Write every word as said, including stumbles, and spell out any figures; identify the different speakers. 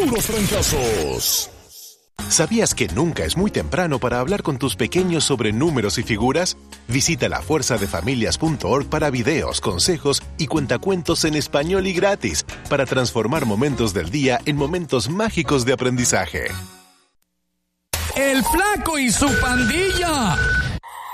Speaker 1: puros trancazos.
Speaker 2: ¿Sabías que nunca es muy temprano para hablar con tus pequeños sobre números y figuras? Visita la fuerza de familias punto org para videos, consejos y cuentacuentos en español y gratis para transformar momentos del día en momentos mágicos de aprendizaje.
Speaker 3: El Flaco y su pandilla.